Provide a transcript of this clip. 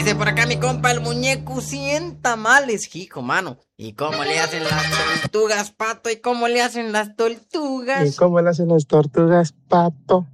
Dice por acá mi compa el muñeco, 100 tamales, hijo, mano. ¿Y cómo le hacen las tortugas, Pato? ¿Y cómo le hacen las tortugas? ¿Y cómo le hacen las tortugas, Pato?